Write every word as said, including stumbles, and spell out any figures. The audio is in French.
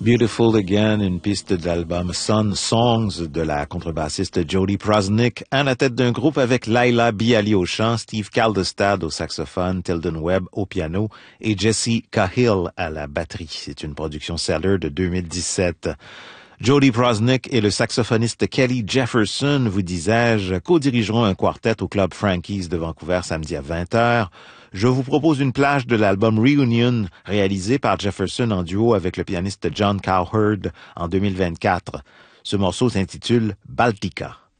Beautiful Again, une piste de l'album Sun Songs de la contrebassiste Jody Prosnick, à la tête d'un groupe avec Laila Bialy au chant, Steve Kaldestad au saxophone, Tilden Webb au piano et Jesse Cahill à la batterie. C'est une production Cellar de deux mille dix-sept. Jody Prosnick et le saxophoniste Kelly Jefferson, vous disais-je, co-dirigeront un quartet au Club Frankie's de Vancouver samedi à vingt heures. Je vous propose une plage de l'album Reunion, réalisé par Jefferson en duo avec le pianiste John Cowherd en deux mille vingt-quatre. Ce morceau s'intitule Baltica.